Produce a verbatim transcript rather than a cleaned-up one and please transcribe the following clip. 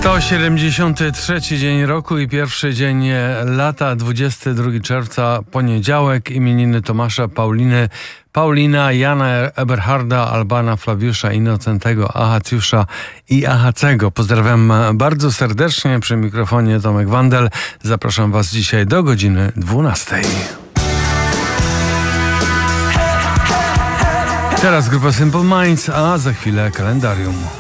To siedemdziesiąty trzeci dzień roku i pierwszy dzień lata, dwudziestego drugiego czerwca, poniedziałek. Imieniny Tomasza, Pauliny, Paulina, Jana, Eberharda, Albana, Flawiusza, Innocentego, Ahacjusza i Ahacego. Pozdrawiam bardzo serdecznie. Przy mikrofonie Tomek Wandel. Zapraszam Was dzisiaj do godziny dwunastej. Teraz grupa Simple Minds, a za chwilę kalendarium.